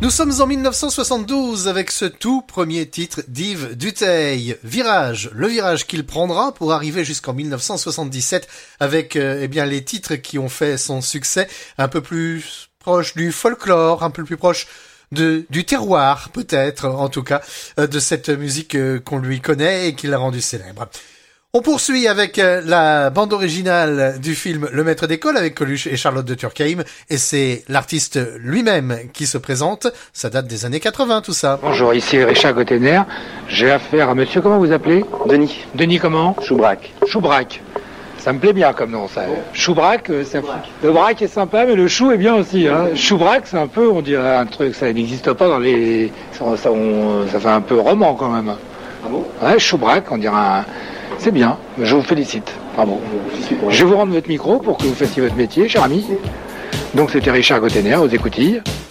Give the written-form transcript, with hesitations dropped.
Nous sommes en 1972 avec ce tout premier titre d'Yves Dutheil, Virage, le virage qu'il prendra pour arriver jusqu'en 1977 avec les titres qui ont fait son succès, un peu plus proche du folklore, un peu plus proche du terroir peut-être, en tout cas, de cette musique qu'on lui connaît et qui l'a rendue célèbre. On poursuit avec la bande originale du film Le Maître d'école avec Coluche et Charlotte de Turckheim et c'est l'artiste lui-même qui se présente. Ça date des années 80 tout ça. Bonjour, ici Richard Gottener. J'ai affaire à monsieur, comment vous appelez ? Denis. Denis comment ? Choubrac. Choubrac. Ça me plaît bien comme nom ça. Choubrac, le brac est sympa mais le chou est bien aussi. Hein. Choubrac c'est un peu, on dirait un truc, ça n'existe pas dans les... Ça fait un peu roman quand même. Ah bon ? Ouais, Choubrac, on dirait un... C'est bien, je vous félicite. Bravo. Je vais vous rendre votre micro pour que vous fassiez votre métier, cher ami. Donc c'était Richard Gottener aux écoutilles.